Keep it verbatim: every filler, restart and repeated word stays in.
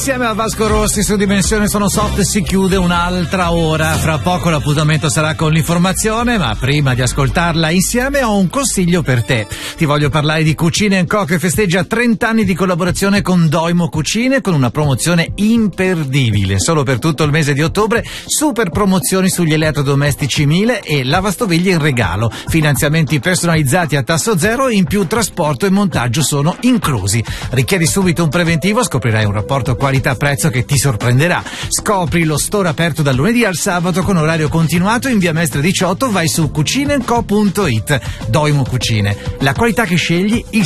Insieme a Vasco Rossi su Dimensione Sono Soft si chiude un'altra ora. Fra poco l'appuntamento sarà con l'informazione, ma prima di ascoltarla insieme ho un consiglio per te. Ti voglio parlare di Cucine and Co, che festeggia trenta anni di collaborazione con Doimo Cucine con una promozione imperdibile. Solo per tutto il mese di ottobre, super promozioni sugli elettrodomestici Miele e lavastoviglie in regalo. Finanziamenti personalizzati a tasso zero, in più trasporto e montaggio sono inclusi. Richiedi subito un preventivo, scoprirai un rapporto qualità-prezzo che ti sorprenderà. Scopri lo store aperto dal lunedì al sabato con orario continuato in via Mestre diciotto. Vai su cucine and co punto it. Doimo Cucine, la qualità che scegli, il